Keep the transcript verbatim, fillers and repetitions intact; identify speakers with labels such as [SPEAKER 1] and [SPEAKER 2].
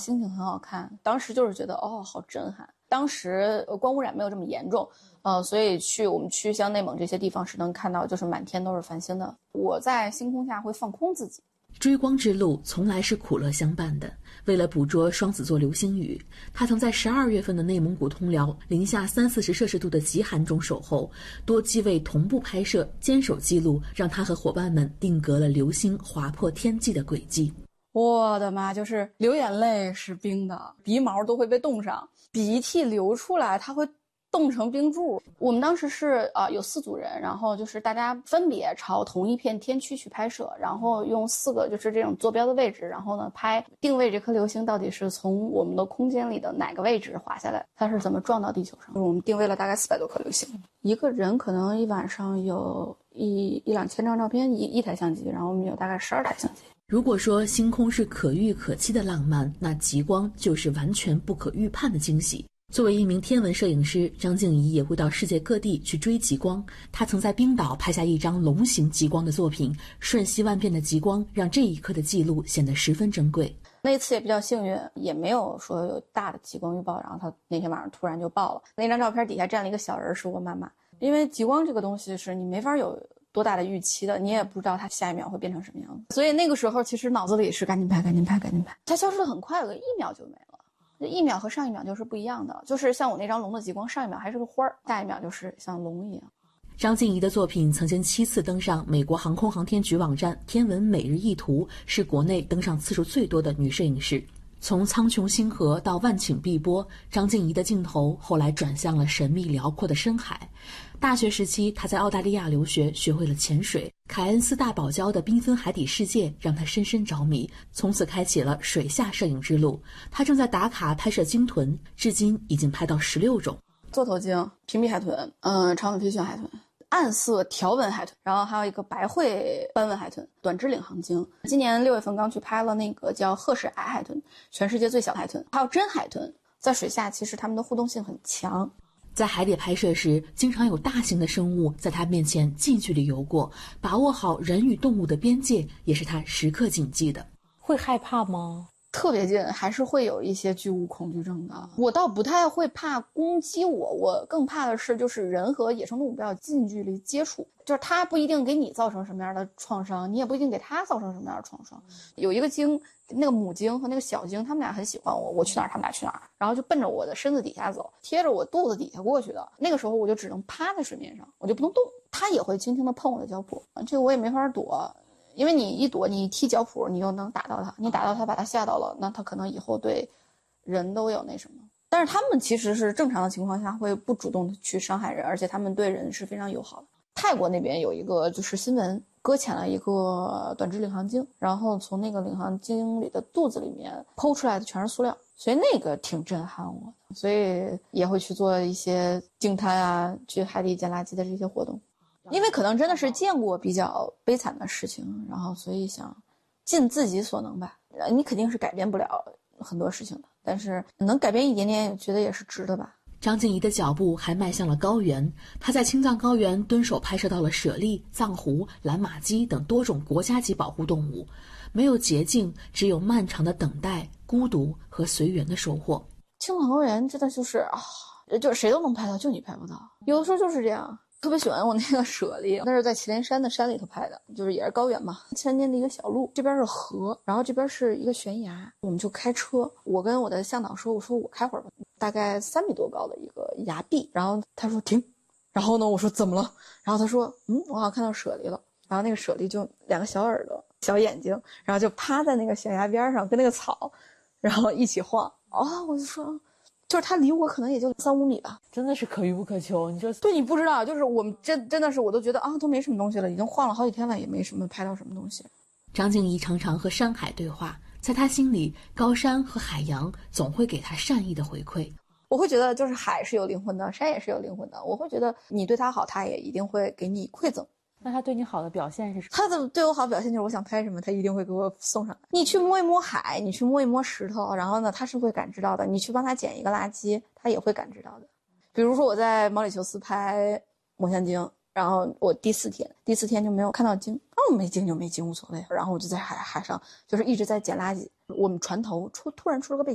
[SPEAKER 1] 星星很好看，当时就是觉得哦好震撼。当时光污染没有这么严重，呃，所以去我们去像内蒙这些地方是能看到就是满天都是繁星的。我在星空下会放空自己。
[SPEAKER 2] 追光之路从来是苦乐相伴的。为了捕捉双子座流星雨，他曾在十二月份的内蒙古通辽零下三四十摄氏度的极寒中守候，多机位同步拍摄，坚守记录，让他和伙伴们定格了流星划破天际的轨迹。
[SPEAKER 1] 我的妈，就是流眼泪是冰的，鼻毛都会被冻上，鼻涕流出来它会冻成冰柱。我们当时是呃有四组人，然后就是大家分别朝同一片天区去拍摄，然后用四个就是这种坐标的位置，然后呢拍定位这颗流星到底是从我们的空间里的哪个位置滑下来，它是怎么撞到地球上。就是我们定位了大概四百多颗流星，一个人可能一晚上有一一两千张照片，一一台相机，然后我们有大概十二台相机。
[SPEAKER 2] 如果说星空是可遇可期的浪漫，那极光就是完全不可预判的惊喜。作为一名天文摄影师，张静怡也会到世界各地去追极光。她曾在冰岛拍下一张龙形极光的作品，瞬息万变的极光让这一刻的记录显得十分珍贵。
[SPEAKER 1] 那次也比较幸运，也没有说有大的极光预报，然后它那天晚上突然就爆了。那张照片底下站了一个小人，是我妈妈。因为极光这个东西是你没法有多大的预期的，你也不知道它下一秒会变成什么样子，所以那个时候其实脑子里是赶紧拍赶紧拍赶紧拍。它消失的很快，有个一秒就没了，一秒和上一秒就是不一样的。就是像我那张龙的极光，上一秒还是个花儿，下一秒就是像龙一样。
[SPEAKER 2] 张静怡的作品曾经七次登上美国航空航天局网站天文每日一图，是国内登上次数最多的女摄影师。从苍穹星河到万顷碧波，张静怡的镜头后来转向了神秘辽阔的深海。大学时期，她在澳大利亚留学，学会了潜水。凯恩斯大堡礁的缤纷海底世界让她深深着迷，从此开启了水下摄影之路。她正在打卡拍摄鲸豚，至今已经拍到十六种。
[SPEAKER 1] 座头鲸、屏蔽海豚、嗯，长尾飞旋海豚、暗色条纹海豚，然后还有一个白喙斑纹海豚、短肢领航鲸。今年六月份刚去拍了那个叫褐氏矮海豚，全世界最小海豚，还有真海豚。在水下其实它们的互动性很强。
[SPEAKER 2] 在海底拍摄时，经常有大型的生物在他面前近距离游过，把握好人与动物的边界也是他时刻谨记的。
[SPEAKER 3] 会害怕吗？
[SPEAKER 1] 特别近还是会有一些巨物恐惧症的。我倒不太会怕攻击我，我更怕的是就是人和野生动物不要近距离接触，就是它不一定给你造成什么样的创伤，你也不一定给它造成什么样的创伤。有一个鲸，那个母鲸和那个小鲸，他们俩很喜欢我，我去哪儿他们俩去哪儿，然后就奔着我的身子底下走，贴着我肚子底下过去的。那个时候我就只能趴在水面上，我就不能动。它也会轻轻地碰我的脚蹼，这个我也没法躲。因为你一躲，你踢脚蹼，你又能打到它，你打到它把它吓到了，那它可能以后对人都有那什么。但是他们其实是正常的情况下会不主动的去伤害人，而且他们对人是非常友好的。泰国那边有一个就是新闻，搁浅了一个短肢领航鲸，然后从那个领航鲸里的肚子里面剖出来的全是塑料，所以那个挺震撼我的，所以也会去做一些净滩啊，去海底捡垃圾的这些活动。因为可能真的是见过比较悲惨的事情，然后所以想尽自己所能吧。你肯定是改变不了很多事情的，但是能改变一点点，觉得也是值得吧。
[SPEAKER 2] 张静怡的脚步还迈向了高原，她在青藏高原蹲守拍摄到了猞猁、藏狐、蓝马鸡等多种国家级保护动物。没有捷径，只有漫长的等待、孤独和随缘的收获。
[SPEAKER 1] 青藏高原真的就是啊，就是谁都能拍到，就你拍不到。有的时候就是这样。特别喜欢我那个猞猁，那是在祁连山的山里头拍的，就是也是高原嘛，山间的一个小路，这边是河，然后这边是一个悬崖，我们就开车，我跟我的向导说，我说我开会儿吧，大概三米多高的一个崖壁，然后他说停，然后呢我说怎么了，然后他说嗯我好像看到猞猁了，然后那个猞猁就两个小耳朵小眼睛，然后就趴在那个悬崖边上跟那个草然后一起晃，哦我就说就是他离我可能也就三五米吧，
[SPEAKER 3] 真的是可遇不可求。你说
[SPEAKER 1] 对，你不知道，就是我们真真的是我都觉得啊都没什么东西了，已经晃了好几天了，也没什么拍到什么东西。
[SPEAKER 2] 张静怡常常和山海对话，在她心里，高山和海洋总会给她善意的回馈。
[SPEAKER 1] 我会觉得就是海是有灵魂的，山也是有灵魂的。我会觉得你对他好，他也一定会给你馈赠。
[SPEAKER 3] 那他对你好的表现是什么？
[SPEAKER 1] 他的对我好的表现就是我想拍什么，他一定会给我送上来。你去摸一摸海，你去摸一摸石头，然后呢，他是会感知到的。你去帮他捡一个垃圾，他也会感知到的。比如说我在毛里求斯拍抹香鲸，然后我第四天，第四天就没有看到鲸，哦，没鲸就没鲸无所谓。然后我就在海海上，就是一直在捡垃圾。我们船头出突然出了个背